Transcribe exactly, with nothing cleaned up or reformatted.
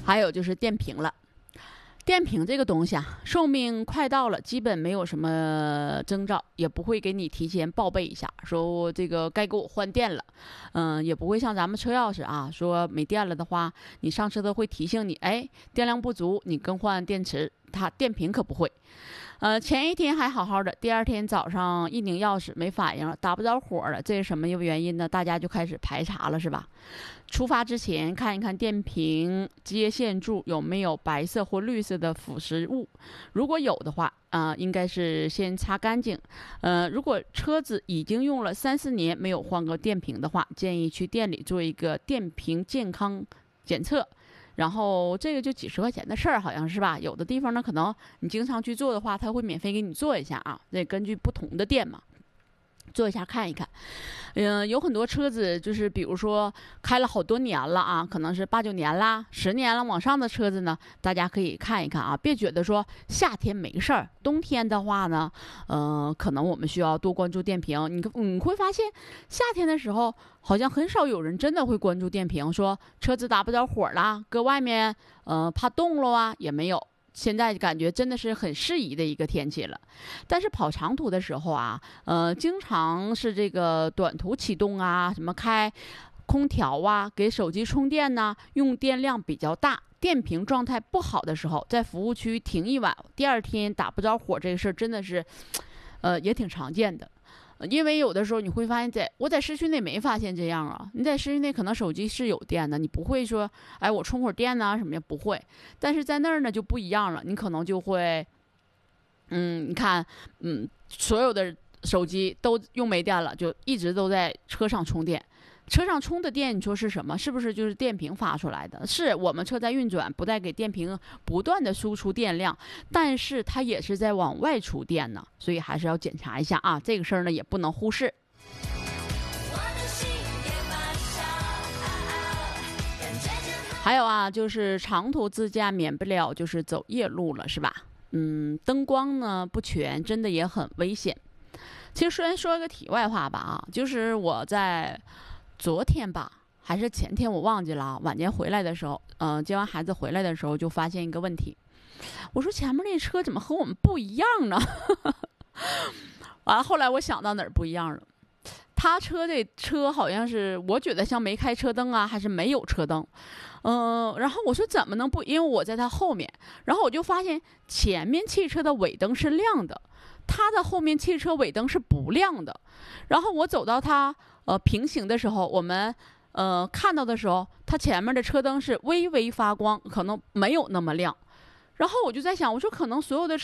还有就是电瓶了。电瓶这个东西啊，寿命快到了，基本没有什么征兆，也不会给你提前报备一下，说我这个该给我换电了。嗯，也不会像咱们车钥匙啊，说没电了的话，你上车都会提醒你，哎，电量不足，你更换电池。它电瓶可不会。呃，前一天还好好的，第二天早上一拧钥匙没反应了，打不着火了，这是什么原因呢？大家就开始排查了，是吧？出发之前看一看电瓶接线柱有没有白色或绿色的腐蚀物，如果有的话，啊、呃，应该是先擦干净。呃，如果车子已经用了三四年没有换过电瓶的话，建议去店里做一个电瓶健康检测。然后这个就几十块钱的事儿，好像是吧？有的地方呢，可能你经常去做的话，他会免费给你做一下啊。那根据不同的店嘛，做一下看一看。嗯、呃，有很多车子就是比如说开了好多年了啊，可能是八九年啦、十年了往上的车子呢，大家可以看一看啊，别觉得说夏天没事儿，冬天的话呢，呃，可能我们需要多关注电瓶。你你会发现夏天的时候，好像很少有人真的会关注电瓶，说车子打不着火啦，搁外面呃怕冻了啊，也没有。现在感觉真的是很适宜的一个天气了，但是跑长途的时候啊，呃，经常是这个短途启动啊，什么开空调啊，给手机充电呐、啊，用电量比较大，电瓶状态不好的时候，在服务区停一晚，第二天打不着火，这个事儿真的是，呃，也挺常见的。因为有的时候你会发现在，在我在市区内没发现这样啊。你在市区内可能手机是有电的，你不会说，哎，我充会儿电呐、啊、什么呀，不会。但是在那儿呢就不一样了，你可能就会，嗯，你看，嗯，所有的手机都用没电了，就一直都在车上充电。车上充的电，你说是什么？是不是就是电瓶发出来的？是我们车在运转，不再给电瓶不断的输出电量，但是它也是在往外出电呢，所以还是要检查一下啊，这个事儿呢也不能忽视。还有啊，就是长途自驾免不了就是走夜路了，是吧？嗯，灯光呢不全，真的也很危险。其实虽然说一个题外话吧啊，就是我在昨天吧，还是前天我忘记了。晚间回来的时候，嗯、呃，接完孩子回来的时候，就发现一个问题。我说前面那车怎么和我们不一样呢？完了，后来我想到哪儿不一样了。他车这车好像是，我觉得像没开车灯啊，还是没有车灯。嗯、呃，然后我说怎么能不？因为我在他后面，然后我就发现前面汽车的尾灯是亮的，他的后面汽车尾灯是不亮的。然后我走到他呃平行的时候，我们呃看到的时候，他前面的车灯是微微发光，可能没有那么亮。然后我就在想，我说可能所有的